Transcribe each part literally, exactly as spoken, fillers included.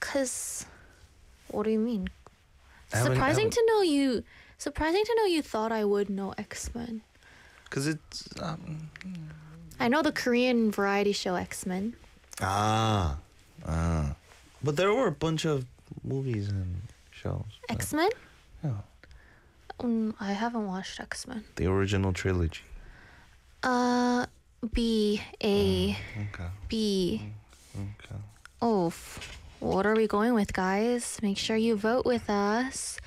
Cause, what do you mean? I haven't- Surprising haven't- to know you. Surprising to know you thought I would know X-Men. Cause it's um, I know the Korean variety show X-Men. ah ah, but there were a bunch of movies and shows. but- X-Men? Yeah, Um, I haven't watched X-Men. the original trilogy. Uh, B A Okay, B. okay. Oh, f- what are we going with, guys? Make sure you vote with us.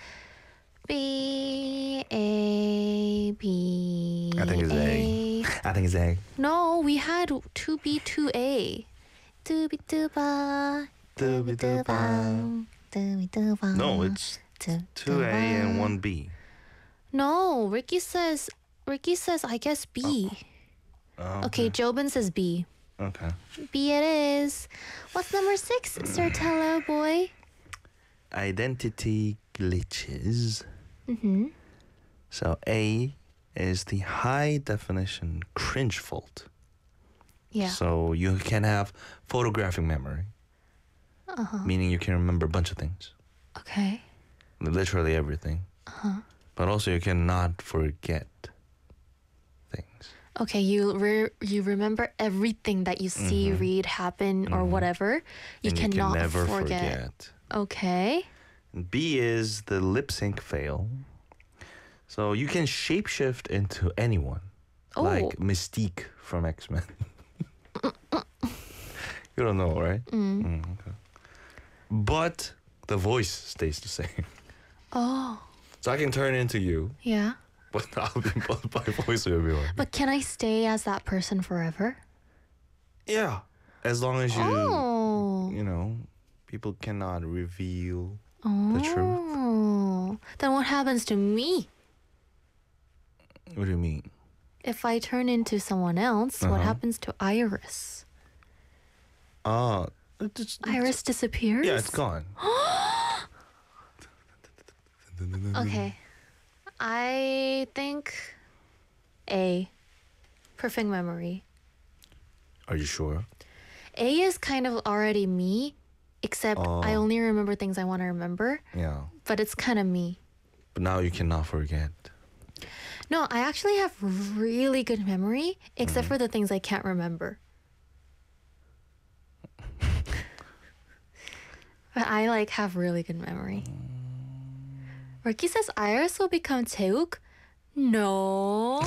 B A B. I think it's A. I think it's A. No, we had two B, two A. Two B, two ba. Dooby-doo-ba. Dooby-doo-ba. No, it's two A and one B. No, Ricky says. Ricky says, I guess B. Oh, Okay, Jobin says B. Okay. B it is. What's number six, Sir Tello boy? Identity glitches. Mm-hmm. So A is the high definition cringe fault. Yeah. So you can have photographic memory, Uh-huh. meaning you can remember a bunch of things, Okay. literally everything. Uh-huh. But also you cannot forget things. Okay, you re- you remember everything that you see, Mhm. read, happen, or Mhm. whatever. You and cannot you can never forget. forget. Okay. And B is the lip sync fail. So you can shapeshift into anyone, Oh. like Mystique from X-Men. You don't know, right? Mm. Mm, okay. But the voice stays the same. Oh. So I can turn into you, Yeah. but I'll be but my voice will be like. But can I stay as that person forever? Yeah, as long as you, Oh. you know, people cannot reveal. Oh. the truth. Then what happens to me What do you mean? if I turn into someone else? What Uh-huh. happens to Iris? Ah, it just, Iris disappears? Yeah, it's gone. Okay. I think A. Perfect memory. Are you sure? A is kind of already me, except Oh. I only remember things I want to remember, Yeah, but it's kind of me. but now you cannot forget. No, I actually have really good memory, except Mm-hmm. for the things I can't remember. But I like have really good memory. Ricky says Iris will become Taeuk. No.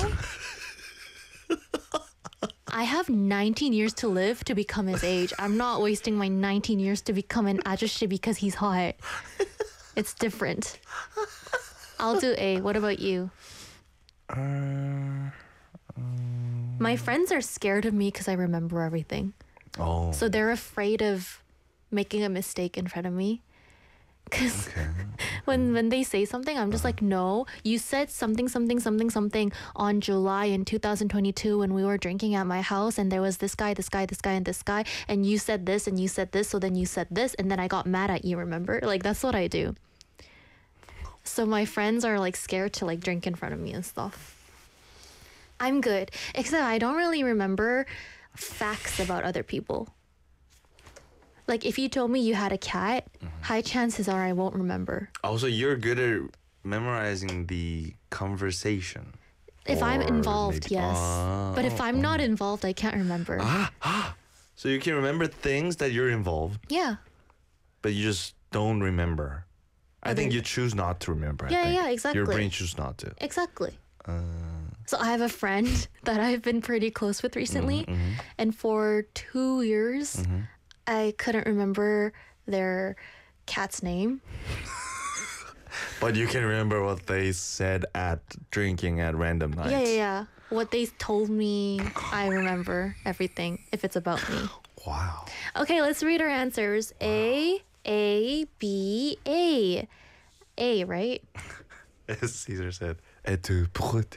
I have nineteen years to live to become his age. I'm not wasting my nineteen years to become an ajushi because he's hot. It's different. I'll do A. What about you? Uh, My friends are scared of me because I remember everything. oh. So they're afraid of making a mistake in front of me. Because Okay. when, when they say something, I'm just like, no, you said something, something, something, something on July in two thousand twenty-two when we were drinking at my house and there was this guy, this guy, this guy, and this guy. And you said this and you said this. So then you said this. And then I got mad at you, remember? Like, that's what I do. So my friends are like scared to like drink in front of me and stuff. I'm good. Except I don't really remember facts about other people. Like if you told me you had a cat, high chances are I won't remember. Also, you're good at memorizing the conversation. If I'm Or involved, maybe- yes. Ah, But if I'm not oh. involved, I can't remember. Ah, ah. So you can remember things that you're involved, Yeah. but you just don't remember. I Other- think you choose not to remember. I Yeah, think. yeah, exactly. Your brain chooses not to. Exactly. Uh, So I have a friend that I've been pretty close with recently. mhm, And for two years, mhm. I couldn't remember their cat's name. But you can remember what they said at drinking at random nights. Yeah, yeah, yeah. What they told me, I remember everything if it's about me. Wow. Okay, let's read our answers. A, A, B, A. A, right? As Caesar said, et tu brut.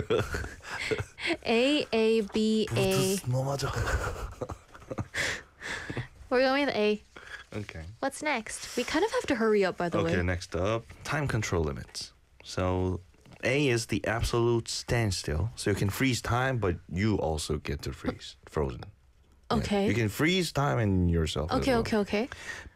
A, A, B, A. We're going with A. Okay. What's next? We kind of have to hurry up, by the Okay, way. next up, time control limits. So A is the absolute standstill. So you can freeze time, but you also get to freeze, frozen. Yeah. Okay. You can freeze time and yourself. as Okay, well. okay, okay.